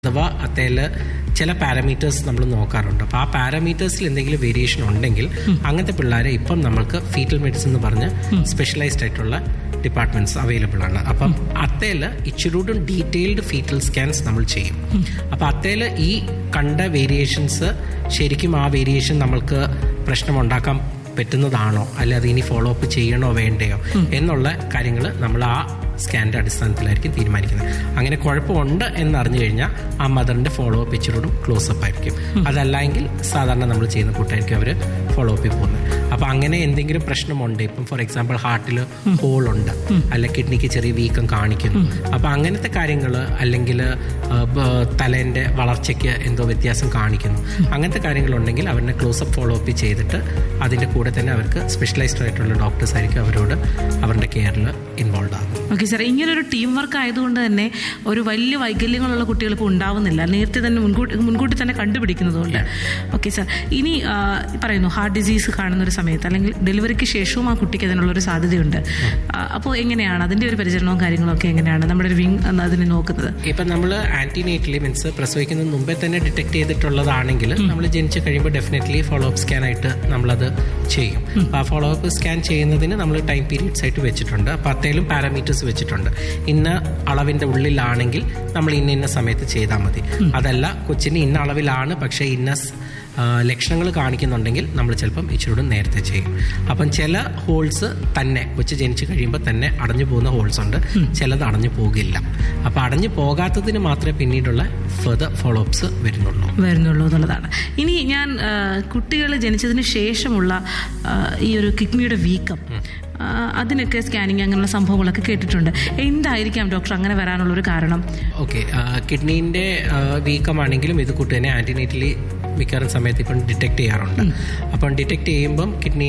അഥവാ അത്തേൽ ചില പാരാമീറ്റേഴ്സ് നമ്മൾ നോക്കാറുണ്ട്. അപ്പോൾ ആ പാരാമീറ്റേഴ്സിൽ എന്തെങ്കിലും വേരിയേഷൻ ഉണ്ടെങ്കിൽ അങ്ങനത്തെ പിള്ളേരെ ഇപ്പം നമ്മൾക്ക് ഫീറ്റൽ മെഡിസിൻ എന്ന് പറഞ്ഞ് സ്പെഷ്യലൈസ്ഡ് ആയിട്ടുള്ള ഡിപ്പാർട്ട്മെന്റ്സ് അവൈലബിൾ ആണ്. അപ്പം അത്തേൽ ഇച്ചിരൂടും ഡീറ്റെയിൽഡ് ഫീറ്റൽ സ്കാൻസ് നമ്മൾ ചെയ്യും. അപ്പം അത്തേൽ ഈ കണ്ട വേരിയേഷൻസ് ശരിക്കും ആ വേരിയേഷൻ നമ്മൾക്ക് പ്രശ്നമുണ്ടാക്കാൻ പറ്റുന്നതാണോ, അല്ലെ അത് ഇനി ഫോളോ അപ്പ് ചെയ്യണോ വേണ്ടയോ എന്നുള്ള കാര്യങ്ങൾ നമ്മൾ ആ സ്കാനിൻ്റെ അടിസ്ഥാനത്തിലായിരിക്കും തീരുമാനിക്കുന്നത്. അങ്ങനെ കുഴപ്പമുണ്ട് എന്നറിഞ്ഞു കഴിഞ്ഞാൽ ആ മദറിൻ്റെ ഫോളോ അപ്പ് ഇച്ചിരൂടും ക്ലോസപ്പ് ആയിരിക്കും. അതല്ലെങ്കിൽ സാധാരണ നമ്മൾ ചെയ്യുന്ന കൂട്ടായിരിക്കും അവർ ഫോളോ അപ്പിൽ പോകുന്നത്. അപ്പോൾ അങ്ങനെ എന്തെങ്കിലും പ്രശ്നമുണ്ട്, ഇപ്പം ഫോർ എക്സാമ്പിൾ ഹാർട്ടിൽ ഹോളുണ്ട്, അല്ലെ കിഡ്നിക്ക് ചെറിയ വീക്കം കാണിക്കുന്നു, അപ്പോൾ അങ്ങനത്തെ കാര്യങ്ങൾ, അല്ലെങ്കിൽ തലേൻ്റെ വളർച്ചയ്ക്ക് എന്തോ വ്യത്യാസം കാണിക്കുന്നു, അങ്ങനത്തെ കാര്യങ്ങളുണ്ടെങ്കിൽ അവരുടെ ക്ലോസപ്പ് ഫോളോ അപ്പ് ചെയ്തിട്ട് അതിൻ്റെ കൂടെ തന്നെ അവർക്ക് സ്പെഷ്യലൈസ്ഡ് ആയിട്ടുള്ള ഡോക്ടേഴ്സ് ആയിരിക്കും അവരോട് അവരുടെ കെയറിൽ ഇൻവോൾവ് ആകും. ഓക്കെ സാർ, ഇങ്ങനൊരു ടീം വർക്ക് ആയതുകൊണ്ട് തന്നെ ഒരു വലിയ വൈകല്യങ്ങളുള്ള കുട്ടികൾ ഇപ്പോൾ ഉണ്ടാവുന്നില്ല, നേരത്തെ തന്നെ മുൻകൂട്ടി തന്നെ കണ്ടുപിടിക്കുന്നതുകൊണ്ട്. ഓക്കെ സാർ, ഇനി പറയുന്നു ഹാർട്ട് ഡിസീസ് കാണുന്നൊരു സമയത്ത് അല്ലെങ്കിൽ ഡെലിവറിക്ക് ശേഷവും ആ കുട്ടിക്ക് അതിനുള്ളൊരു സാധ്യതയുണ്ട്. അപ്പോൾ എങ്ങനെയാണ് അതിൻ്റെ ഒരു പരിചരണവും കാര്യങ്ങളും ഒക്കെ എങ്ങനെയാണ് നമ്മുടെ ഒരു വിങ് അതിനെ നോക്കുന്നത്? ഇപ്പം നമ്മൾ ആന്റിനേറ്റലി മീൻസ് പ്രസവിക്കുന്നതിന് മുമ്പേ തന്നെ ഡിറ്റക്ട് ചെയ്തിട്ടുള്ളതാണെങ്കിൽ നമ്മൾ ജനിച്ച് കഴിയുമ്പോൾ ഡെഫിനറ്റ്ലി ഫോളോ അപ്പ് സ്കാൻ ആയിട്ട് നമ്മളത് ചെയ്യും. ആ ഫോളോ അപ്പ് സ്കാൻ ചെയ്യുന്നതിന് നമ്മൾ ടൈം പീരീഡ്സ് ആയിട്ട് വെച്ചിട്ടുണ്ട്. അപ്പോൾ അത്തേലും പാരാമീറ്റേഴ്സ് വെച്ചിട്ടുണ്ട്. ഇന്ന അളവിൻ്റെ ഉള്ളിലാണെങ്കിൽ നമ്മൾ ഇന്ന സമയത്ത് ചെയ്താൽ മതി. അതല്ല കൊച്ചിന് ഇന്ന അളവിലാണ് പക്ഷേ ഇന്ന ലക്ഷണങ്ങൾ കാണിക്കുന്നുണ്ടെങ്കിൽ നമ്മൾ ചിലപ്പം ഇച്ചിരൂടെ നേരത്തെ ചെയ്യും. അപ്പം ചില ഹോൾസ് തന്നെ കൊച്ചു ജനിച്ച് കഴിയുമ്പോൾ തന്നെ അടഞ്ഞു പോകുന്ന ഹോൾസ് ഉണ്ട്, ചിലത് അടഞ്ഞു പോകില്ല. അപ്പം അടഞ്ഞു പോകാത്തതിന് മാത്രമേ പിന്നീടുള്ള ഫെർദർ ഫോളോ അപ്സ് വരുന്നുള്ളൂ എന്നുള്ളതാണ്. ഇനി ഞാൻ കുട്ടികൾ ജനിച്ചതിന് ശേഷമുള്ള ഈ ഒരു കിഡ്നിയുടെ വീക്കം, അതിനൊക്കെ സ്കാനിങ് അങ്ങനെയുള്ള സംഭവങ്ങളൊക്കെ കേട്ടിട്ടുണ്ട്. എന്തായിരിക്കാം ഡോക്ടർ അങ്ങനെ വരാനുള്ളൊരു കാരണം? ഓക്കെ, കിഡ്നീൻ്റെ വീക്കമാണെങ്കിലും ഇത് കൂട്ട് തന്നെ ആന്റിനേറ്റലി മിക്കവാറും സമയത്ത് ഇപ്പം ഡിറ്റക്ട് ചെയ്യാറുണ്ട്. അപ്പം ഡിറ്റക്ട് ചെയ്യുമ്പം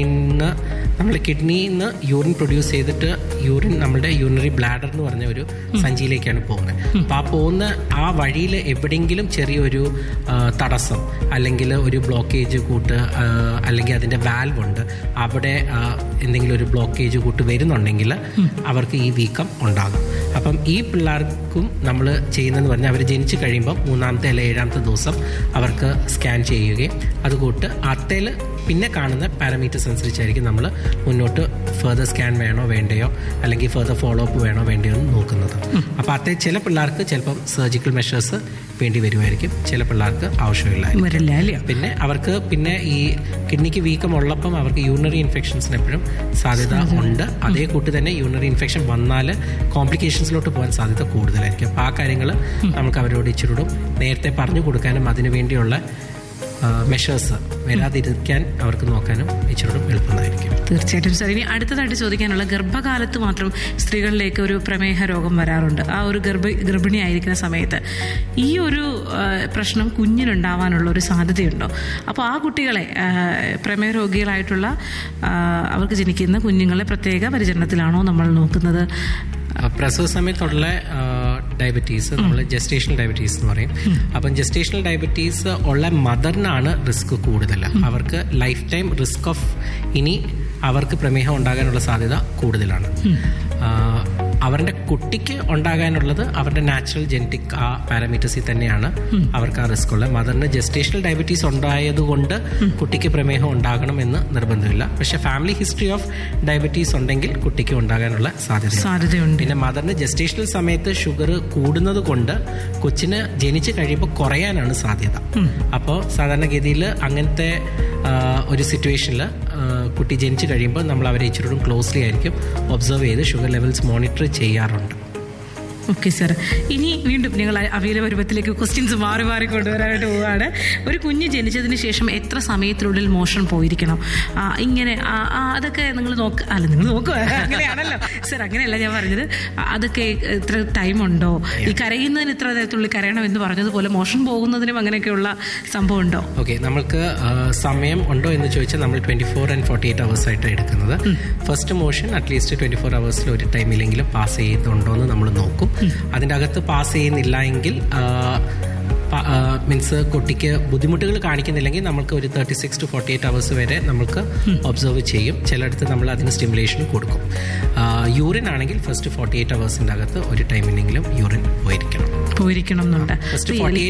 കിഡ്നിയിൽ നിന്ന് യൂറിൻ പ്രൊഡ്യൂസ് ചെയ്തിട്ട് യൂറിൻ നമ്മുടെ യൂറിനറി ബ്ലാഡർ എന്ന് പറഞ്ഞ ഒരു സഞ്ചിയിലേക്കാണ് പോകുന്നത്. അപ്പം ആ പോകുന്ന ആ വഴിയിൽ എവിടെയെങ്കിലും ചെറിയൊരു തടസ്സം അല്ലെങ്കിൽ ഒരു ബ്ലോക്കേജ് കൂട്ട് അല്ലെങ്കിൽ അതിൻ്റെ വാൽവ് ഉണ്ട്, അവിടെ എന്തെങ്കിലും ഒരു ബ്ലോക്കേജ് കൂട്ട് വരുന്നുണ്ടെങ്കിൽ അവർക്ക് ഈ വീക്കം ഉണ്ടാകും. അപ്പം ഈ പിള്ളേർക്കും നമ്മൾ ചെയ്യുന്നതെന്ന് പറഞ്ഞാൽ അവർ ജനിച്ച് കഴിയുമ്പം 3ാമത്തെ അല്ലെങ്കിൽ 7ാമത്തെ ദിവസം അവർക്ക് സ്കാൻ ചെയ്യുകയും അതുകൂട്ട് അത്തേൽ പിന്നെ കാണുന്ന പാരാമീറ്റേഴ്സ് അനുസരിച്ചായിരിക്കും നമ്മൾ മുന്നോട്ട് ഫെർദർ സ്കാൻ വേണോ വേണ്ടയോ അല്ലെങ്കിൽ ഫെർദർ ഫോളോ അപ്പ് വേണോ വേണ്ടയോ എന്ന് നോക്കുന്നത്. അപ്പോൾ അത്തേ ചില പിള്ളേർക്ക് ചിലപ്പം സർജിക്കൽ മെഷേഴ്സ് വേണ്ടി വരുമായിരിക്കും, ചില പിള്ളേർക്ക് ആവശ്യമില്ല. പിന്നെ അവർക്ക് പിന്നെ ഈ കിഡ്നിക്ക് വീക്കം ഉള്ളപ്പം അവർക്ക് യൂറിനറി ഇൻഫെക്ഷൻസിന് എപ്പോഴും സാധ്യത ഉണ്ട്. അതേ കൂട്ടി തന്നെ യൂറിനറി ഇൻഫെക്ഷൻ വന്നാൽ കോംപ്ലിക്കേഷൻസിലോട്ട് പോകാൻ സാധ്യത കൂടുതലായിരിക്കും. അപ്പോൾ ആ കാര്യങ്ങൾ നമുക്ക് അവരോട് ഇച്ചിരൂടും നേരത്തെ പറഞ്ഞു കൊടുക്കാനും അതിനുവേണ്ടിയുള്ള മെഷേഴ്സ് വരാതിരിക്കാൻ അവർക്ക് നോക്കാനും ഇച്ചിരൂടും എളുപ്പമായിരിക്കും. തീർച്ചയായിട്ടും സാർ, ഇനി അടുത്തതായിട്ട് ചോദിക്കാനുള്ള, ഗർഭകാലത്ത് മാത്രം സ്ത്രീകളിലേക്ക് ഒരു പ്രമേഹ രോഗം വരാറുണ്ട്. ആ ഒരു ഗർഭിണി ആയിരിക്കുന്ന സമയത്ത് ഈ ഒരു പ്രശ്നം കുഞ്ഞിനുണ്ടാവാനുള്ള ഒരു സാധ്യതയുണ്ടോ? അപ്പോൾ ആ കുട്ടികളെ പ്രമേഹ രോഗികളായിട്ടുള്ള അവർക്ക് ജനിക്കുന്ന കുഞ്ഞുങ്ങളെ പ്രത്യേക പരിചരണത്തിലാണോ നമ്മൾ നോക്കുന്നത്? പ്രസവ സമയത്തുള്ള ഡയബറ്റീസ് നമ്മൾ ജസ്റ്റേഷണൽ ഡയബറ്റീസ് എന്ന് പറയും. അപ്പം ജസ്റ്റേഷണൽ ഡയബറ്റീസ് ഉള്ള മദറിനാണ് റിസ്ക് കൂടുതൽ. അവർക്ക് ലൈഫ് ടൈം റിസ്ക് ഓഫ് ഇനി അവർക്ക് പ്രമേഹം ഉണ്ടാകാനുള്ള സാധ്യത കൂടുതലാണ്. അവരുടെ കുട്ടിക്ക് ഉണ്ടാകാനുള്ളത് അവരുടെ നാച്ചുറൽ ജനറ്റിക് ആ പാരാമീറ്റേഴ്സിൽ തന്നെയാണ് അവർക്ക് ആ റിസ്ക് ഉള്ളത്. മദറിന് ജസ്റ്റേഷണൽ ഡയബറ്റീസ് ഉണ്ടായതുകൊണ്ട് കുട്ടിക്ക് പ്രമേഹം ഉണ്ടാകണം എന്ന് നിർബന്ധമില്ല. പക്ഷെ ഫാമിലി ഹിസ്റ്ററി ഓഫ് ഡയബറ്റീസ് ഉണ്ടെങ്കിൽ കുട്ടിക്ക് ഉണ്ടാകാനുള്ള സാധ്യതയുണ്ട്. പിന്നെ മദറിന് ജസ്റ്റേഷണൽ സമയത്ത് ഷുഗർ കൂടുന്നത് കൊണ്ട് കൊച്ചിന് ജനിച്ച് കഴിയുമ്പോൾ കുറയാനാണ് സാധ്യത. അപ്പോൾ സാധാരണഗതിയിൽ അങ്ങനത്തെ ഒരു സിറ്റുവേഷനിൽ കുട്ടി ജനിച്ച് കഴിയുമ്പോൾ നമ്മൾ അവരെ ഇച്ചിരി ക്ലോസ്ലി ആയിരിക്കും ഒബ്സർവ് ചെയ്ത് ഷുഗർ ലെവൽസ് മോണിറ്റർ ചെയ്യാറുണ്ട്. ഓക്കെ സാർ, ഇനി വീണ്ടും ഞങ്ങൾ അവയിലെ പരുവത്തിലേക്ക് ക്വസ്റ്റ്യൻസ് മാറി മാറി കൊണ്ടുവരാനായിട്ട് പോവുകയാണ്. ഒരു കുഞ്ഞ് ജനിച്ചതിന് ശേഷം എത്ര സമയത്തിനുള്ളിൽ മോഷൻ പോയിരിക്കണം? ഇങ്ങനെ അതൊക്കെ നിങ്ങൾ നോക്കുക അങ്ങനെയാണല്ലോ സാർ, അങ്ങനെയല്ല ഞാൻ പറഞ്ഞത്. അതൊക്കെ എത്ര ടൈമുണ്ടോ? ഈ കരയുന്നതിന് ഇത്ര നേരത്തുള്ളിൽ കരയണം എന്ന് പറഞ്ഞതുപോലെ മോഷൻ പോകുന്നതിനും അങ്ങനെയൊക്കെയുള്ള സംഭവം ഉണ്ടോ? ഓക്കെ, നമ്മൾക്ക് സമയം ഉണ്ടോ എന്ന് ചോദിച്ചാൽ നമ്മൾ 24 and 48 hours ആയിട്ട് എടുക്കുന്നത്. ഫസ്റ്റ് മോഷൻ അറ്റ്ലീസ്റ്റ് 24 hours ഒരു ടൈമിലെങ്കിലും പാസ് ചെയ്യുന്നുണ്ടോ എന്ന് നമ്മൾ നോക്കും. അതിൻ്റെ അകത്ത് പാസ് ചെയ്യുന്നില്ല എങ്കിൽ മീൻസ് കുട്ടിക്ക് ബുദ്ധിമുട്ടുകൾ കാണിക്കുന്നില്ലെങ്കിൽ നമുക്ക് ഒരു 36 to 48 hours വരെ നമുക്ക് ഒബ്സർവ് ചെയ്യും. ചിലയിടത്ത് നമ്മൾ അതിന് സ്റ്റിമുലേഷൻ കൊടുക്കും. യൂറിൻ ആണെങ്കിൽ ഫസ്റ്റ് 48 hours അകത്ത് ഒരു ടൈമിലെങ്കിലും യൂറിൻ പോയിരിക്കണം. പോയിരിക്കണം എന്നുണ്ട്. ഫസ്റ്റ് 48